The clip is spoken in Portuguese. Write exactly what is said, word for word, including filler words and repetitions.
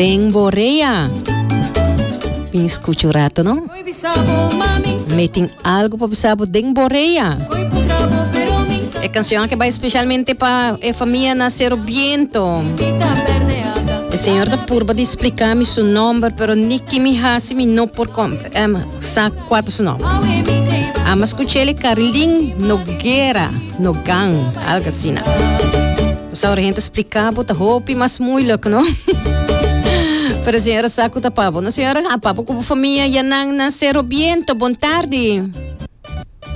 Den Boreia. Pin escuta o rato, não? Metem algo para bisabo Den Boreia. É canção que vai especialmente para a família Nascer o Viento. O senhor da purba de explicar-me seu nome, pero Niki me hasi me não por com, um, sa quatro seu nome. Ah, mas escutei ele Carlin Nogueira, Nogan, algo assim, né? O senhor gente explicar, bota roupa, mas muito, não? Pero a senhora saco da pavo. A senhora, a pavo com a família Yanang Nascer o Viento, boa tarde.